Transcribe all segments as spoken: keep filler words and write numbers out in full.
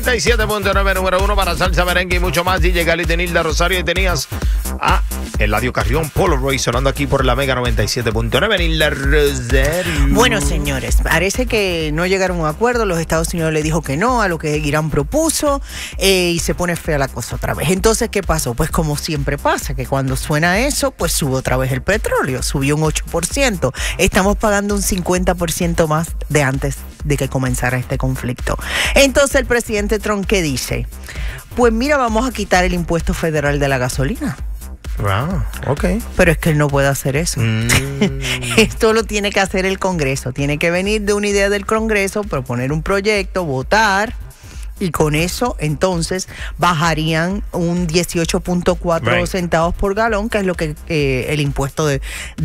noventa y siete punto nueve, número uno para salsa, merengue y mucho más. D J Galito, Nilda Rosario, y tenías a Eladio Carrión, Polaroid, sonando aquí por la Mega noventa y siete punto nueve. Nilda Rosario. Bueno, señores, parece que no llegaron a un acuerdo. Los Estados Unidos le dijo que no a lo que Irán propuso eh, y se pone fea la cosa otra vez. Entonces, ¿qué pasó? Pues como siempre pasa, que cuando suena eso, pues sube otra vez el petróleo. Subió un ocho por ciento. Estamos pagando un cincuenta por ciento más de antes de que comenzara este conflicto. Entonces el presidente Trump, ¿qué dice? Pues mira, vamos a quitar el impuesto federal de la gasolina. Wow, ok. Pero es que él no puede hacer eso. Mm. Esto lo tiene que hacer el Congreso. Tiene que venir de una idea del Congreso, proponer un proyecto, votar. Y con eso, entonces, bajarían un dieciocho punto cuatro right. centavos por galón, que es lo que eh, el impuesto de,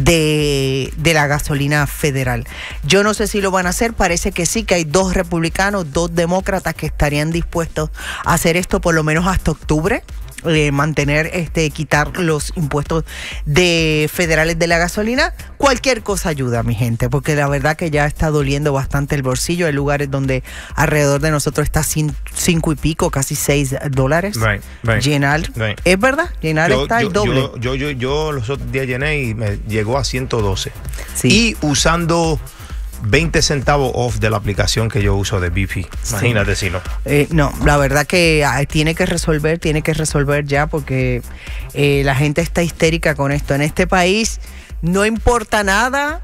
de, de la gasolina federal. Yo no sé si lo van a hacer, parece que sí, que hay dos republicanos, dos demócratas que estarían dispuestos a hacer esto por lo menos hasta octubre. Eh, mantener, este, quitar los impuestos de federales de la gasolina. Cualquier cosa ayuda, mi gente, porque la verdad que ya está doliendo bastante el bolsillo. Hay lugares donde alrededor de nosotros está sin, cinco y pico, casi seis dólares. Right, right, llenar, right. es verdad, llenar yo, está yo, el doble. Yo, yo, yo, yo los otros días llené y me llegó a ciento doce. Sí. Y usando veinte centavos off de la aplicación que yo uso de B P. Imagínate si no. Eh, no, la verdad que ah, tiene que resolver, tiene que resolver ya, porque eh, la gente está histérica con esto. En este país no importa nada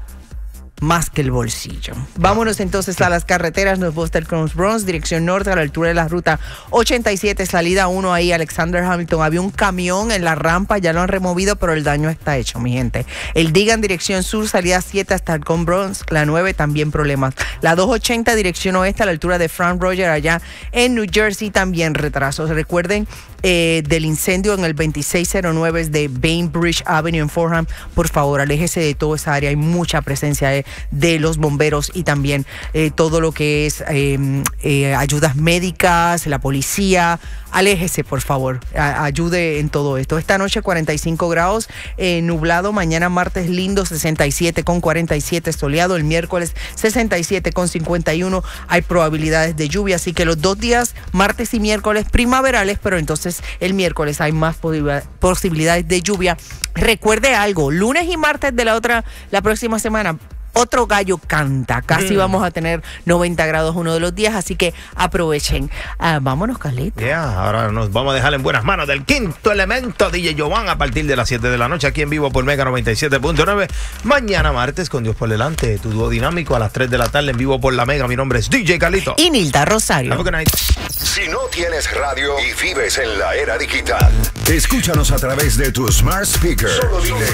más que el bolsillo. Vámonos entonces a las carreteras. Nos gusta el Cross Bronx, dirección norte, a la altura de la ruta ochenta y siete, salida uno ahí, Alexander Hamilton. Había un camión en la rampa, ya lo han removido, pero el daño está hecho, mi gente. El Digan, dirección sur, salida siete hasta el Cross Bronx, la nueve, también problemas. La doscientos ochenta, dirección oeste, a la altura de Frank Roger, allá en New Jersey, también retrasos. Recuerden eh, del incendio en el veintiséis cero nueve de Bainbridge Avenue en Fordham. Por favor, aléjese de toda esa área. Hay mucha presencia de de los bomberos y también eh, todo lo que es eh, eh, ayudas médicas, la policía. Aléjese, por favor, a, ayude en todo esto. Esta noche cuarenta y cinco grados, eh, nublado. Mañana martes lindo, sesenta y siete con cuarenta y siete, soleado. El miércoles sesenta y siete con cincuenta y uno. Hay probabilidades de lluvia, así que los dos días, martes y miércoles, primaverales, pero entonces el miércoles hay más posibilidades de lluvia. Recuerde algo, lunes y martes de la otra, la próxima semana, otro gallo canta. Casi mm. vamos a tener noventa grados uno de los días, así que aprovechen. Uh, vámonos, Carlito. Ya, yeah, ahora nos vamos a dejar en buenas manos del quinto elemento, D J Jovan, a partir de las siete de la noche, aquí en vivo por Mega noventa y siete punto nueve. Mañana martes, con Dios por delante, tu dúo dinámico a las tres de la tarde en vivo por la Mega. Mi nombre es D J Carlito. Y Nilda Rosario. Have a good night. Si no tienes radio y vives en la era digital, escúchanos a través de tu smart speaker. Solo dile: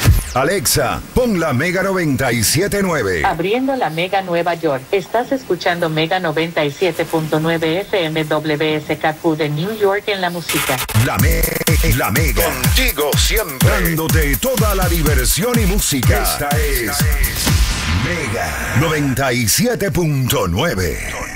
Alexa, pon la Mega noventa y siete punto nueve. Abriendo la Mega Nueva York. Estás escuchando Mega noventa y siete punto nueve F M W S K Q de New York en la música. La, me la Mega. Contigo siempre. Dándote toda la diversión y música. Esta es, Esta es Mega noventa y siete punto nueve.